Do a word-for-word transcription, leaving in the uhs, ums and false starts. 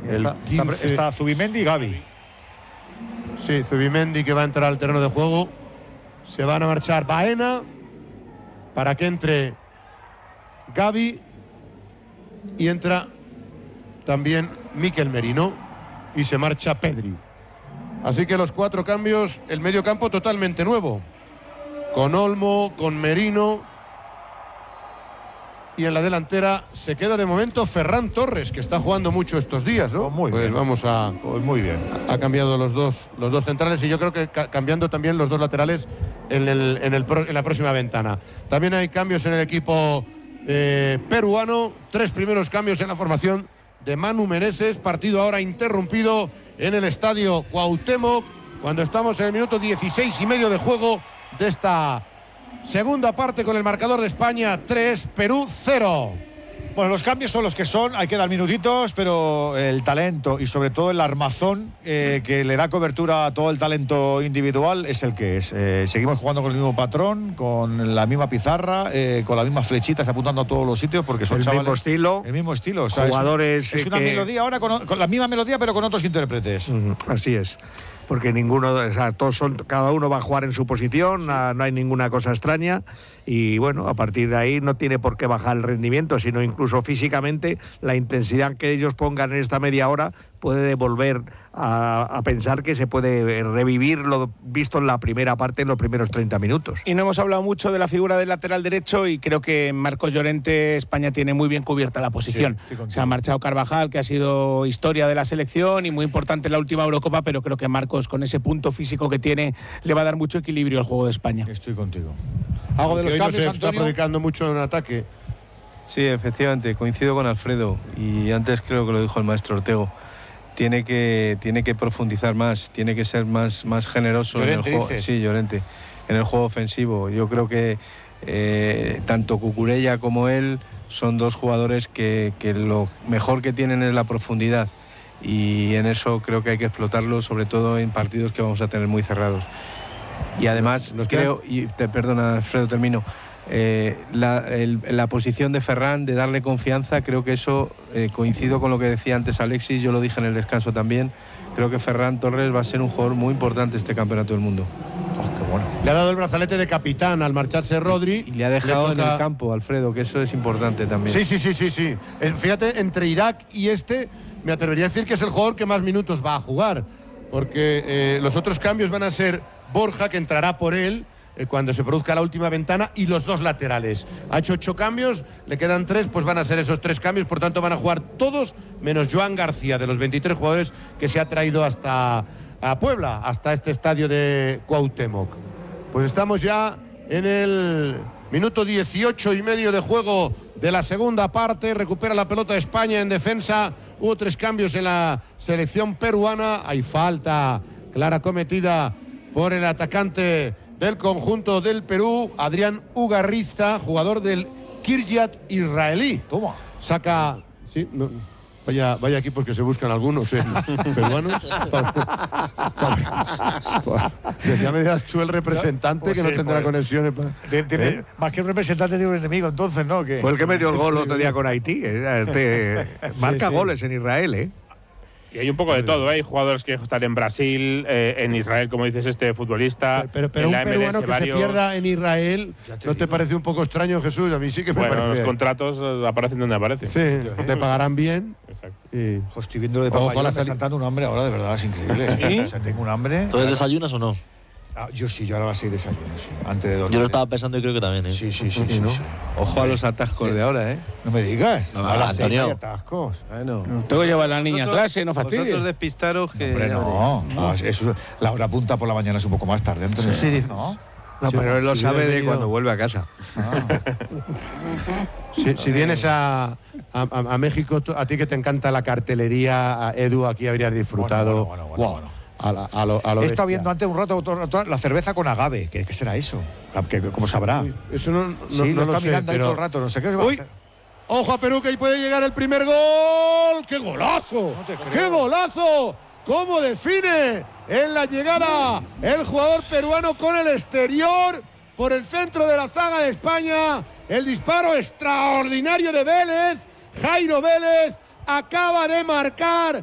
El está, está, está Zubimendi y Gavi. Sí, Zubimendi que va a entrar al terreno de juego. Se van a marchar Baena para que entre Gavi y entra también Mikel Merino y se marcha Pedri. Así que los cuatro cambios, el medio campo totalmente nuevo, con Olmo, con Merino, y en la delantera se queda de momento Ferran Torres, que está jugando mucho estos días, ¿no? Pues muy pues bien. vamos a pues muy bien. Ha cambiado los dos, los dos centrales y yo creo que ca cambiando también los dos laterales en, el, en, el pro, en la próxima ventana. También hay cambios en el equipo eh, peruano, tres primeros cambios en la formación de Manu Meneses, partido ahora interrumpido en el estadio Cuauhtémoc, cuando estamos en el minuto dieciséis y medio de juego de esta segunda parte con el marcador de España tres, Perú cero. Bueno, los cambios son los que son, hay que dar minutitos, pero el talento y sobre todo el armazón eh, que le da cobertura a todo el talento individual es el que es. Eh, seguimos jugando con el mismo patrón, con la misma pizarra, eh, con las mismas flechitas apuntando a todos los sitios, porque son el chavales, mismo estilo. El mismo estilo. O sea, jugadores. Es, es una que... melodía ahora con, con la misma melodía, pero con otros intérpretes. Mm, así es. Porque ninguno, o sea, todos son, cada uno va a jugar en su posición, a, no hay ninguna cosa extraña y bueno, a partir de ahí no tiene por qué bajar el rendimiento, sino incluso físicamente la intensidad que ellos pongan en esta media hora puede devolver a, a pensar que se puede revivir lo visto en la primera parte, en los primeros treinta minutos. Y no hemos hablado mucho de la figura del lateral derecho y creo que Marcos Llorente, España tiene muy bien cubierta la posición. Sí, se ha marchado Carvajal, que ha sido historia de la selección y muy importante en la última Eurocopa, pero creo que Marcos, con ese punto físico que tiene, le va a dar mucho equilibrio al juego de España. Estoy contigo. Algo de los hoy cambios, no se Antonio. está predicando mucho en ataque. Sí, efectivamente, coincido con Alfredo y antes creo que lo dijo el maestro Ortego. Tiene que, tiene que profundizar más, tiene que ser más, más generoso. Llorente, en el juego. dices. Sí, Llorente, en el juego ofensivo. Yo creo que eh, tanto Cucurella como él son dos jugadores que, que lo mejor que tienen es la profundidad y en eso creo que hay que explotarlo, sobre todo en partidos que vamos a tener muy cerrados. Y además Nos creo, y te perdona Alfredo, termino, eh, la, el, la posición de Ferran, de darle confianza, creo que eso eh, coincido con lo que decía antes Alexis, yo lo dije en el descanso también, creo que Ferran Torres va a ser un jugador muy importante este campeonato del mundo. Oh, qué bueno. Le ha dado el brazalete de capitán al marcharse Rodri. Y le ha dejado le toca... en el campo, Alfredo, que eso es importante también. Sí, sí, sí, sí, sí. Fíjate, entre Irak y este, me atrevería a decir que es el jugador que más minutos va a jugar, porque eh, los otros cambios van a ser Borja, que entrará por él eh, cuando se produzca la última ventana, y los dos laterales. Ha hecho ocho cambios, le quedan tres, pues van a ser esos tres cambios, por tanto van a jugar todos, menos Joan García, de los veintitrés jugadores que se ha traído hasta a Puebla, hasta este estadio de Cuauhtémoc. Pues estamos ya en el minuto dieciocho y medio de juego de la segunda parte, recupera la pelota España en defensa, hubo tres cambios en la selección peruana, hay falta clara cometida por el atacante del conjunto del Perú, Adrián Ugarriza, jugador del Kiryat israelí. Toma. Saca... Sí, no, vaya, vaya equipos que se buscan algunos eh, peruanos. Ya me dirás tú el representante, pues que sí, no tendrá pues, conexiones. Para... Tiene, ¿Eh? Más que un representante de un enemigo, entonces, ¿no? Que... Fue el que metió el gol otro día con Haití. Este, marca sí, sí. goles en Israel, ¿eh? Y hay un poco de todo, ¿eh? Hay jugadores que están en Brasil, eh, en Israel, como dices, este futbolista. Pero, pero, pero un peruano que varios... se pierda en Israel, te ¿no digo. te parece un poco extraño, Jesús? A mí sí que me bueno, parece. Los contratos aparecen donde aparecen. Sí, te pagarán bien. Exacto. Y... Jo, estoy viendo de papá, me está saltando un hambre ahora, de verdad, es increíble. ¿Sí? O sea, tengo un hambre. ¿Tú desayunas o no? Ah, yo sí, yo ahora a las seis desayuno, sí. Antes de dormir. Yo lo estaba pensando y creo que también, ¿eh? Sí, sí, sí, sí, ¿no? sí. Ojo a los atascos sí. de ahora, ¿eh? No me digas. No, a las Antonio. seis hay atascos. Bueno. Tengo que llevar a la niña a clase, no fastidies. Vosotros despistaros que... Hombre, no. no. no eso, la hora punta por la mañana es un poco más tarde, Antonio. Sí, sí. ¿No? No, sí, pero él lo si sabe de venido... cuando vuelve a casa. Ah. si, si vienes a, a, a México, a ti que te encanta la cartelería, a Edu, aquí habrías disfrutado. Bueno, bueno, bueno, bueno, bueno. A, la, a lo, a lo He estado viendo antes un rato, otro rato la cerveza con agave. ¿Qué, qué será eso? ¿Qué, ¿Cómo sabrá? Uy, eso no, no, sí, no lo lo está sé, mirando pero... ahí todo el rato. No sé qué se va Uy, a hacer. ojo a Perú, que ahí puede llegar el primer gol. ¡Qué golazo! No te creo. ¡Qué golazo! ¿Cómo define en la llegada el jugador peruano con el exterior por el centro de la zaga de España? El disparo extraordinario de Vélez. Jairo Vélez acaba de marcar